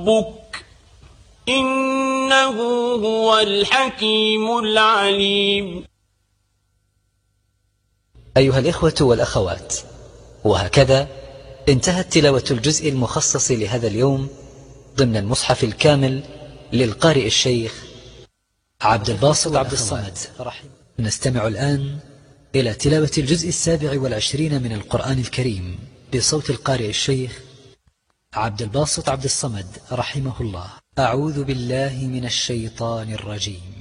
ربك إنه هو الحكيم العليم. أيها الإخوة والأخوات، وهكذا انتهت تلاوة الجزء المخصص لهذا اليوم ضمن المصحف الكامل للقارئ الشيخ عبد الباسط عبد الصمد. نستمع الآن إلى تلاوة الجزء 27 من القرآن الكريم بصوت القارئ الشيخ عبد الباسط عبد الصمد رحمه الله. أعوذ بالله من الشيطان الرجيم.